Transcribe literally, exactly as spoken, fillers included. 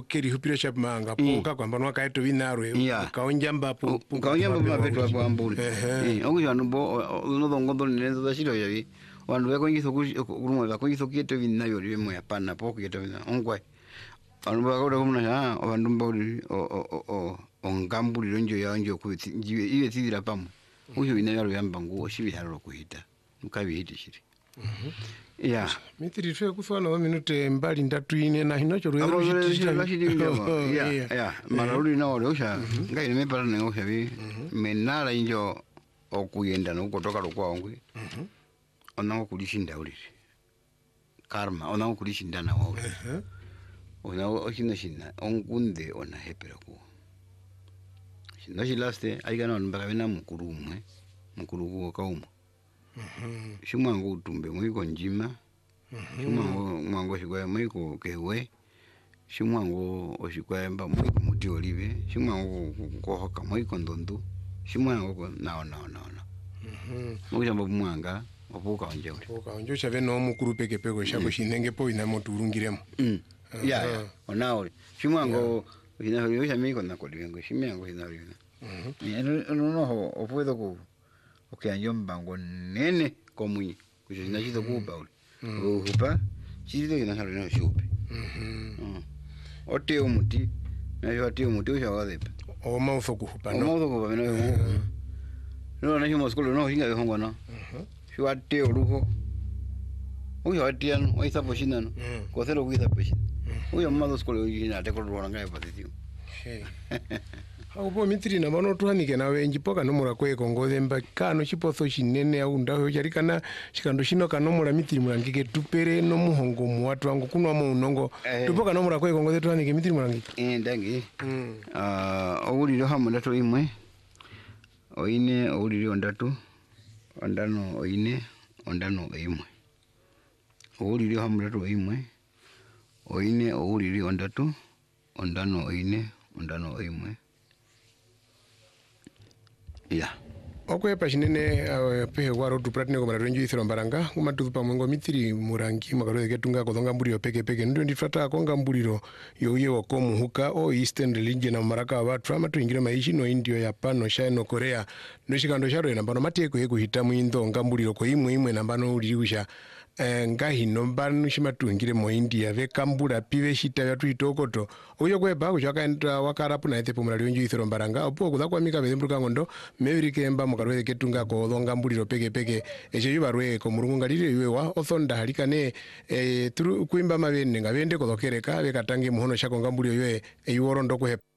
keri hupira chap manga poka kwamba no kaeto vinarwe kaonja mbapo kaonja mbapo mapeto kwa ambuli eh oku janu bo no dongo ni nendo da shiro yavi wandu wako ngiso kurumwa wako ngiso kieto vinayo rimwe hapana poka kieto vina ongwa wandu wako kumuna ha wandu mbori o o o ongambuli ronjo ya njo ku jiwe iwe tidira pamu uyo vinayo yamba nguo shibi haro kuhita mukabi hiti shiri ya mitiri twe kufana wa minute mbali ndatu ine na hinocho rwero ya ya mararudi na wale osha ngai nimepata na osha vi menala injo okuyenda no kutoka lokwa ongwe ona okulishinda uli karma ona okulishinda na wao ona okina shinna ongunde ona hepera ku shinna shilaste aigana mbaka bena mukurumwe mukurugu kauma shumango utumbe mwiko njima shumango mwango shikwa mwiko kewe shumango oshikwa mba mwiko muti olive shumango kohoka mwiko ndondu shumango nao nao nao mhm mwiko mwanga opuka onje uli opuka onje chave no mukuru peke peko shako shinenge po ina motu urungiremo mm ya ya onao shumango ina holiyo shamiko na kolivengo shimango ina holiyo mhm no no opuedo ku okay anjo mbango nene komunyi kushina chizo kuba uli uhupa chizo ina halo na shupe mhm ote umuti na yo ate umuti usha wadepa o mauso kuhupa no o mauso kuhupa no no na himo skolo no hinga hongo no mhm shu ate oruho uyo ate anu oisa poshina no kosero kuisa poshina uyo mado skolo yina ate ko rwanga yapatitio hey Aupo mitiri na mano tuhanike na wenji poka nomura kwe kongoze mba kano chipotho shinene au ndaho charikana shikando shino kanomura mitiri murangike tupere no muhongo muwatu wangu kunwa mo unongo eh, tupoka nomura kwe kongoze tuhanike mitiri murangike eh ndangi mm. uh, owuliro hamu ndatu imwe oine owuliro ndatu ondano oine ondano imwe owuliro hamu ndatu imwe oine owuliro ndatu ondano oine ondano imwe ya okwe pa shinene uh, pehe waro tu pratine ko mararenjo isiro mbaranga kuma tu pa mwengo mitiri murangi makaro ketunga ko donga mbuliro peke peke ndo ndifata ko ngambuliro yo yewo ko muhuka o eastern religion na maraka wa trama tu ingire maishi no India Japan China no Korea no shikando sharo na bano mateko yeko hitamu indo ngambuliro ko imwe imwe na bano uliusha ngahi nombanu shimatungire mo India ve kambura pive shita ya tuitokoto uyo kweba kuchakaenda wakarapu na ete pomula lyonju isiro mbaranga opo kudakwa mika bezembruka ngondo mebirike mba mukarwe ketunga ko donga mbuliro peke peke eje yubarwe ko murungu ngalire yuwa othonda halikane e turu kuimba mabene ngabende kodokereka bekatange muhono shako ngambuliro ywe eyuoro ndoko